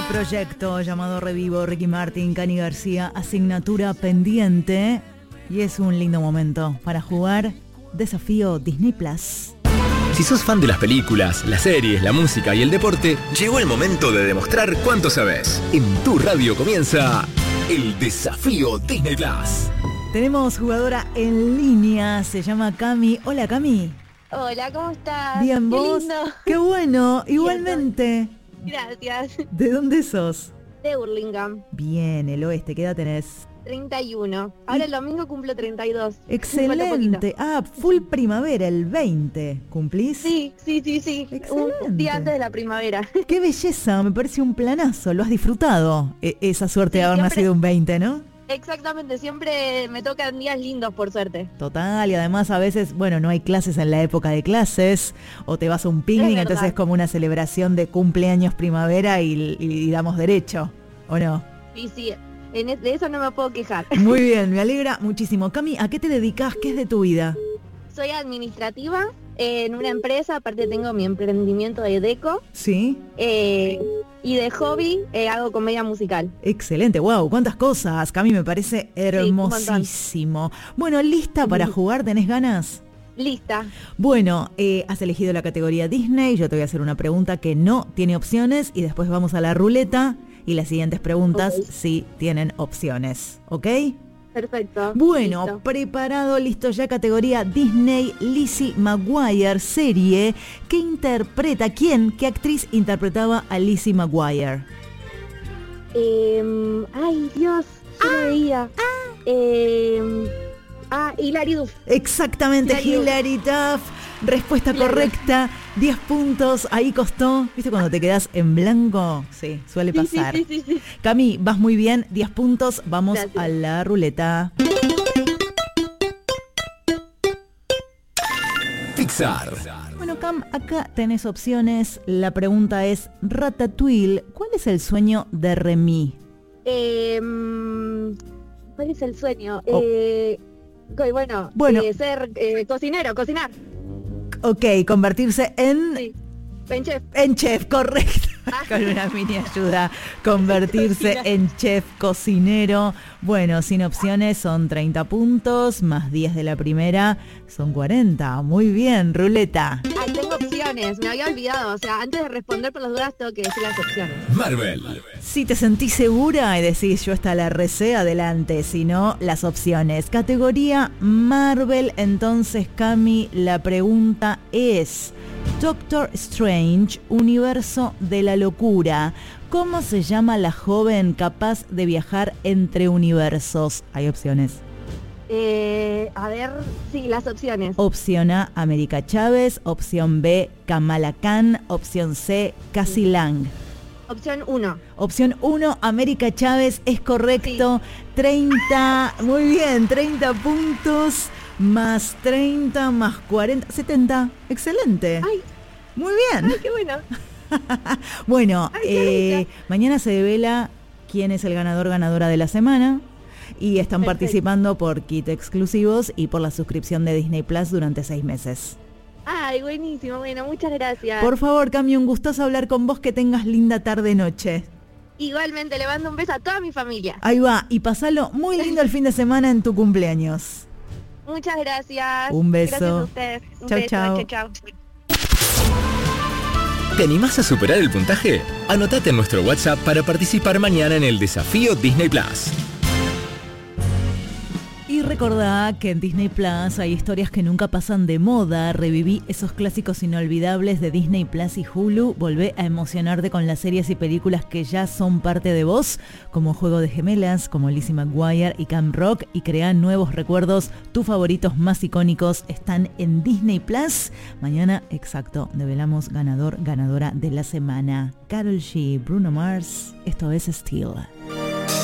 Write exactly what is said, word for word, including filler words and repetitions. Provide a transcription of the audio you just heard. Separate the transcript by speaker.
Speaker 1: proyecto llamado Revivo, Ricky Martin, Cani García, asignatura pendiente. Y es un lindo momento para jugar Desafío Disney Plus.
Speaker 2: Si sos fan de las películas, las series, la música y el deporte, llegó el momento de demostrar cuánto sabes. En tu radio comienza el Desafío Disney Plus.
Speaker 1: Tenemos jugadora en línea, se llama Cami. Hola, Cami.
Speaker 3: Hola, ¿cómo estás?
Speaker 1: Bien,
Speaker 3: Qué
Speaker 1: ¿vos?
Speaker 3: lindo.
Speaker 1: Qué bueno, igualmente.
Speaker 3: Gracias.
Speaker 1: ¿De dónde sos?
Speaker 3: De Hurlingham.
Speaker 1: Bien, el oeste, ¿qué edad tenés?
Speaker 3: treinta y uno. Ahora el domingo cumplo treinta y dos.
Speaker 1: Excelente. Ah, full primavera, el veinte. ¿Cumplís?
Speaker 3: Sí, sí, sí, sí.
Speaker 1: Excelente.
Speaker 3: Un día antes de la primavera.
Speaker 1: Qué belleza, me parece un planazo. Lo has disfrutado, e- esa suerte
Speaker 3: Sí,
Speaker 1: de haber
Speaker 3: siempre-
Speaker 1: nacido un veinte, ¿no?
Speaker 3: Exactamente, siempre me tocan días lindos, por suerte.
Speaker 1: Total, y además a veces, bueno, no hay clases en la época de clases, o te vas a un picnic,
Speaker 3: Es verdad.
Speaker 1: entonces es como una celebración de cumpleaños primavera y, y damos derecho, ¿o no?
Speaker 3: Sí, sí. En es- de eso no me puedo quejar.
Speaker 1: Muy bien, me alegra muchísimo. Cami, ¿a qué te dedicas? ¿Qué es de tu vida?
Speaker 3: Soy administrativa en una empresa, aparte tengo mi emprendimiento de deco.
Speaker 1: Sí,
Speaker 3: eh, y de hobby eh, hago comedia musical.
Speaker 1: excelente, wow, cuántas cosas. Cami, me parece
Speaker 3: un montón.
Speaker 1: hermosísimo. Bueno, ¿lista para jugar? ¿Tenés ganas?
Speaker 3: Lista.
Speaker 1: Bueno, eh, has elegido la categoría Disney, yo te voy a hacer una pregunta que no tiene opciones y después vamos a la ruleta y las siguientes preguntas
Speaker 3: Ok.
Speaker 1: sí tienen opciones, ¿ok?
Speaker 3: Perfecto.
Speaker 1: Bueno,
Speaker 3: Listo.
Speaker 1: preparado, listo ya, categoría Disney, Lizzie McGuire, serie que interpreta, ¿quién? ¿Qué actriz interpretaba a Lizzie McGuire?
Speaker 3: Eh, ay, Dios, yo lo veía. Eh, ah, Hilary Duff.
Speaker 1: Exactamente,
Speaker 3: Hilary Duff.
Speaker 1: Hilary Duff. Respuesta
Speaker 3: Hilary
Speaker 1: correcta, diez puntos, ahí costó. ¿Viste cuando te quedas en blanco? Sí, suele
Speaker 3: Sí, sí,
Speaker 1: pasar.
Speaker 3: sí, sí, sí.
Speaker 1: Cami, vas muy bien, diez puntos, vamos
Speaker 3: Gracias.
Speaker 1: a la ruleta.
Speaker 2: Pixar.
Speaker 1: Bueno, Cam, acá tenés opciones. La pregunta es, Ratatouille, ¿cuál es el sueño de Remy?
Speaker 3: Eh, mm, ¿Cuál es el sueño?
Speaker 1: Oh.
Speaker 3: Eh, ok, bueno,
Speaker 1: Bueno.
Speaker 3: eh, ser eh, cocinero, cocinar.
Speaker 1: Ok, convertirse en...
Speaker 3: Sí. En chef.
Speaker 1: En chef, correcto.
Speaker 3: Ah.
Speaker 1: Con una mini ayuda, convertirse
Speaker 3: Cocina.
Speaker 1: en chef cocinero. Bueno, sin opciones son treinta puntos, más diez de la primera, son cuarenta. Muy bien, ruleta.
Speaker 3: Ay, tengo opciones, me había olvidado. O sea, antes de responder por las dudas tengo que decir las opciones.
Speaker 2: Marvel.
Speaker 1: Si te sentís segura y decís yo esta la recé, adelante. Si no, las opciones. Categoría Marvel, entonces, Cami, la pregunta es... Doctor Strange, universo de la locura. ¿Cómo se llama la joven capaz de viajar entre universos? Hay opciones.
Speaker 3: Eh, a ver, sí, las opciones.
Speaker 1: Opción A, América Chávez. Opción B, Kamala Khan. Opción C, Cassie Lang.
Speaker 3: Opción uno.
Speaker 1: Opción uno, América Chávez, es correcto. treinta, muy bien, treinta puntos. Más treinta, más cuarenta, setenta. Excelente.
Speaker 3: Ay,
Speaker 1: Muy bien.
Speaker 3: ay, qué bueno.
Speaker 1: Bueno,
Speaker 3: Ay, qué
Speaker 1: eh,
Speaker 3: rica.
Speaker 1: mañana se devela quién es el ganador, ganadora de la semana. Y están
Speaker 3: Perfecto.
Speaker 1: participando por kit exclusivos y por la suscripción de Disney Plus durante seis meses.
Speaker 3: Ay, buenísimo. Bueno, muchas gracias.
Speaker 1: Por favor, Cami, un gustoso hablar con vos. Que tengas linda tarde-noche.
Speaker 3: Igualmente, le mando un beso a toda mi familia.
Speaker 1: Ahí va. Y pasalo muy lindo el fin de semana en tu cumpleaños.
Speaker 3: Muchas gracias.
Speaker 1: Un beso.
Speaker 3: Gracias a ustedes. Un
Speaker 1: Chau,
Speaker 3: beso.
Speaker 1: chau.
Speaker 3: Chau, chau.
Speaker 2: ¿Te animás a superar el puntaje? Anotate en nuestro WhatsApp para participar mañana en el Desafío Disney Plus.
Speaker 1: Y recordá que en Disney Plus hay historias que nunca pasan de moda. Reviví esos clásicos inolvidables de Disney Plus y Hulu. Volvé a emocionarte con las series y películas que ya son parte de vos, como Juego de Gemelas, como Lizzie McGuire y Camp Rock, y crea nuevos recuerdos. Tus favoritos más icónicos están en Disney Plus. Mañana, exacto, develamos ganador, ganadora de la semana. Karol G, Bruno Mars, esto es Steel.